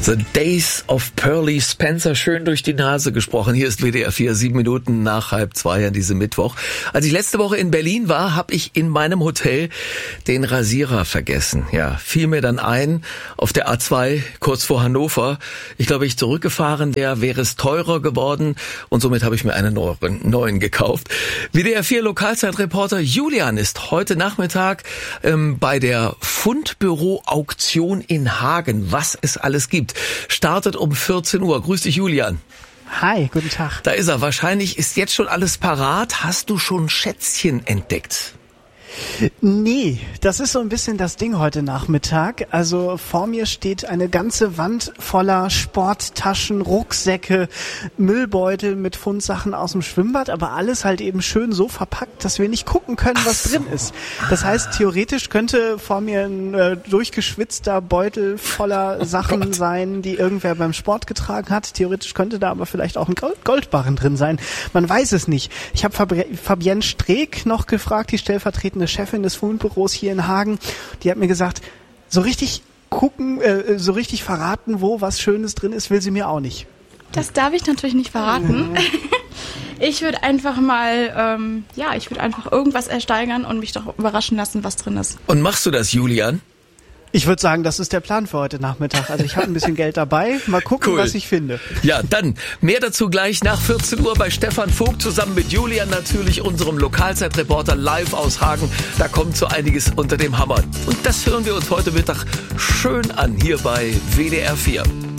The Days of Pearly Spencer, schön durch die Nase gesprochen. Hier ist WDR 4, 7 Minuten nach 1:30 an diesem Mittwoch. Als ich letzte Woche in Berlin war, habe ich in meinem Hotel den Rasierer vergessen. Ja, fiel mir dann ein, auf der A2, kurz vor Hannover. Ich glaube, ich zurückgefahren wäre es teurer geworden und somit habe ich mir einen neuen gekauft. WDR 4 Lokalzeitreporter Julian ist heute Nachmittag bei der Fundbüro-Auktion in Hagen, was es alles gibt. Startet um 14 Uhr. Grüß dich, Julian. Hi, guten Tag. Da ist er. Wahrscheinlich ist jetzt schon alles parat. Hast du schon Schätzchen entdeckt? Nee, das ist so ein bisschen das Ding heute Nachmittag. Also vor mir steht eine ganze Wand voller Sporttaschen, Rucksäcke, Müllbeutel mit Fundsachen aus dem Schwimmbad, aber alles halt eben schön so verpackt, dass wir nicht gucken können, was drin ist. Das heißt, theoretisch könnte vor mir ein durchgeschwitzter Beutel voller Sachen sein, die irgendwer beim Sport getragen hat. Theoretisch könnte da aber vielleicht auch ein Goldbarren drin sein. Man weiß es nicht. Ich habe Fabienne Streeck noch gefragt, die stellvertretende Chefin des Fundbüros hier in Hagen, die hat mir gesagt, so richtig verraten, wo was Schönes drin ist, will sie mir auch nicht. Das darf ich natürlich nicht verraten. Ich würde einfach mal, irgendwas ersteigern und mich doch überraschen lassen, was drin ist. Und machst du das, Julian? Ich würde sagen, das ist der Plan für heute Nachmittag. Also ich habe ein bisschen Geld dabei. Mal gucken, was ich finde. Ja, dann mehr dazu gleich nach 14 Uhr bei Stefan Vogt zusammen mit Julian, natürlich unserem Lokalzeitreporter live aus Hagen. Da kommt so einiges unter dem Hammer. Und das hören wir uns heute Mittag schön an hier bei WDR 4.